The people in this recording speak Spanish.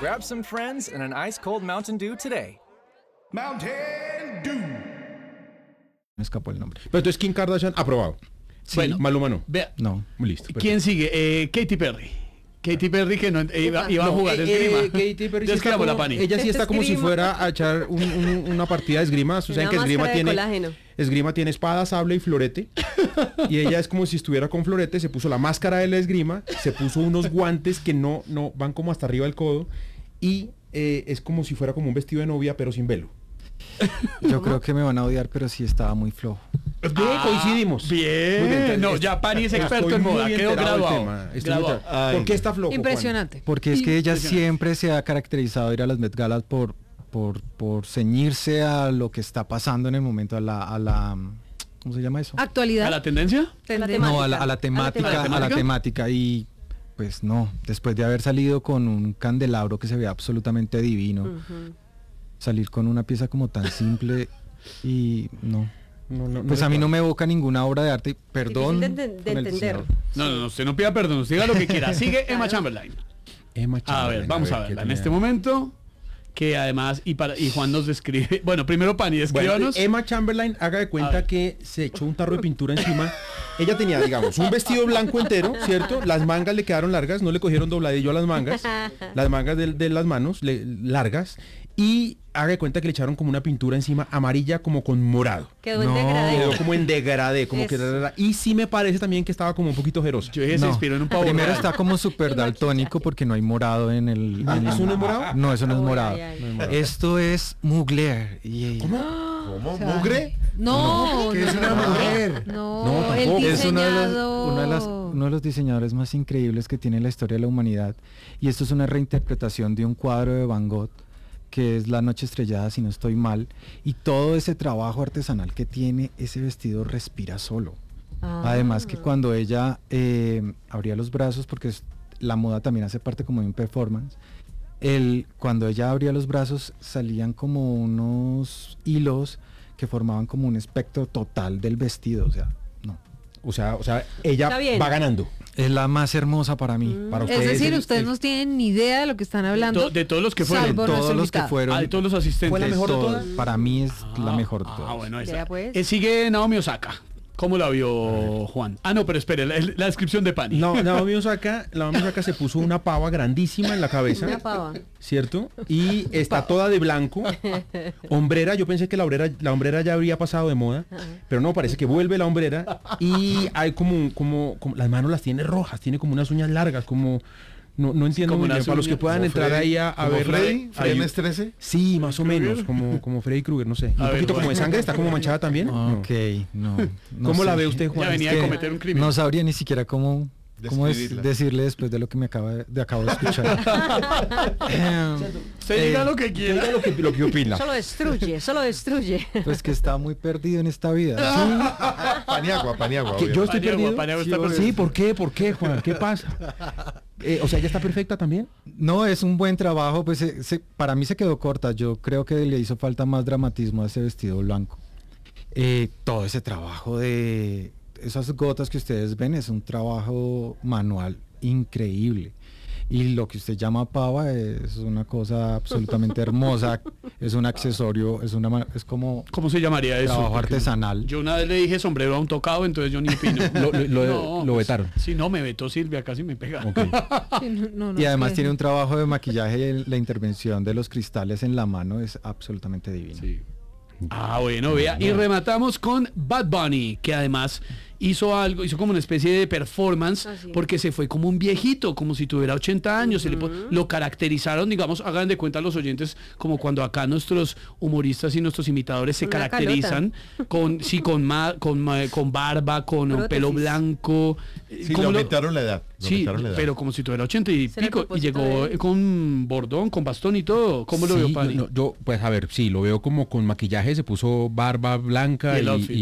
Grab some friends and an ice-cold Mountain Dew today. Mountain Dew. Me escapó el nombre. Pero entonces Kim Kardashian aprobado. Sí, Bueno, Maluma no. Vea, No. Listo. ¿quién sigue? Katy Perry. Katy Perry que no, iba a jugar esgrima. Katy Perry Ya sí está escribamos la como, Pani. ella sí está como si Esgrima. fuera a echar una partida de esgrima. Ustedes saben que esgrima tiene espada, sable y florete. Y ella es como si estuviera con florete. Se puso la máscara de la esgrima, se puso unos guantes que no van como hasta arriba del codo. Y es como si fuera como un vestido de novia, pero sin velo. Yo creo que me van a odiar, pero sí estaba muy flojo. Bien, coincidimos. Muy Bien. No, ya Pani es experto Estoy en muy moda. Quedó enterado del graduado. tema. Estoy Graduado. muy enterado. ¿Por qué está flojo, Juan? Impresionante. Porque es que ella Impresionante. siempre se ha caracterizado ir a las Met Galas por ceñirse a lo que está pasando en el momento, a la ¿cómo se llama eso? Actualidad. ¿A la tendencia? No, a la temática y pues no, después de haber salido con un candelabro que se ve absolutamente divino, salir con una pieza como tan simple y no. Pues a mí no me evoca ninguna obra de arte, perdón. Difícil de con el entender. diseñador. No, usted no pida perdón, usted diga lo que quiera. Sigue Emma Chamberlain. Emma A Chamberlain, ver, vamos a ¿qué verla en tenía? este momento. Que además, y Juan nos describe. Bueno, primero Pani, Bueno, descríbanos. Emma Chamberlain, haga de A cuenta ver. que se echó un tarro de pintura encima. Ella tenía, digamos, un vestido blanco entero, ¿cierto? Las mangas le quedaron largas, no le cogieron dobladillo a las mangas de las manos largas. Y haga de cuenta que le echaron como una pintura encima amarilla como con morado. Quedó en No. degradé. Quedó como en degradé, como que... Eso. Y sí me parece también que estaba como un poquito ojerosa. Yo dije, se inspiró en un pavo Primero real. está como súper daltónico porque no hay morado en el... ¿Eso no es morado? No, eso no es Ay, morado. ay, ay. Esto es Mugler. ¿Cómo? ¿Mugre? No, ¿Qué es una mujer? No, No, el tampoco. Es diseñador. uno de los diseñadores más increíbles que tiene la historia de la humanidad. Y esto es una reinterpretación de un cuadro de Van Gogh, que es La Noche Estrellada, si no estoy mal. Y todo ese trabajo artesanal que tiene ese vestido respira solo. Ah. Además que cuando ella abría los brazos, porque la moda también hace parte como de un performance, cuando ella abría los brazos salían como unos hilos que formaban como un espectro total del vestido, o sea, no. O sea, ella Está bien. va ganando. Es la más hermosa para mí. Para Es ustedes, decir, ustedes no tienen ni idea de lo que están hablando. De todos los que fueron. Salvo Todos nuestro los que invitado. fueron. De todos los asistentes. ¿Fue la mejor de todos, todas? para mí es la mejor de todas. Bueno, esa. Vea, pues. Sigue Naomi Osaka. ¿Cómo la vio Juan? Ah, no, pero espere, la descripción de Pani. No, Naomi Osaka se puso una pava grandísima en la cabeza. Una pava. ¿Cierto? Y está toda de blanco. Hombrera, yo pensé que la hombrera ya habría pasado de moda, pero no, parece que vuelve la hombrera y hay como las manos las tiene rojas, tiene como unas uñas largas, como no entiendo Como muy bien, unas para los que uñas, puedan ¿Como entrar Freddy? ahí a ¿Como ver Freddy? ¿Freddy MS-13? Sí, más o menos, como Freddy Krueger, no sé. A Un ver, poquito Juan. como de sangre, está como manchada también. No. Ok, no. ¿Cómo la sé. ve usted, Juan? Ya venía Es a que cometer un crimen. No sabría ni siquiera cómo Describirla. decirle después de lo que me acabo de escuchar. Usted diga lo que quiera. Diga lo que opina. Solo destruye. Pues que está muy perdido en esta vida. Paniagua. Que yo estoy Paniagua, perdido. Paniagua está Sí, perdido. ¿por qué, Juan? ¿Qué pasa? O sea, ¿ella está perfecta también? No, es un buen trabajo, pues para mí se quedó corta. Yo creo que le hizo falta más dramatismo a ese vestido blanco. Todo ese trabajo de esas gotas que ustedes ven es un trabajo manual increíble. Y lo que usted llama pava es una cosa absolutamente hermosa, es un accesorio, es como ¿Cómo se llamaría eso? trabajo Porque artesanal. Yo una vez le dije sombrero a un tocado, entonces yo ni opino. Lo vetaron. Sí, no, me vetó Silvia, casi me pega. Ok. Y además sé. tiene un trabajo de maquillaje y la intervención de los cristales en la mano es absolutamente divino. Sí. Ah, bueno, vea. Y rematamos con Bad Bunny, que además hizo como una especie de performance, Así es. porque se fue como un viejito, como si tuviera 80 años. Lo caracterizaron, digamos, hagan de cuenta los oyentes, como cuando acá nuestros humoristas y nuestros imitadores se Una caracterizan con barba, con un Prótesis. pelo blanco. Sí, le ¿Cómo lo- aumentaron la edad. le Sí, aumentaron la edad. pero como si tuviera 80 y ¿Será a pico, y propósito llegó de él? con bordón, con bastón y todo. ¿Cómo lo Sí, vio, Pani? yo, pues a ver, sí, lo veo como con maquillaje, se puso barba blanca Y el outfit.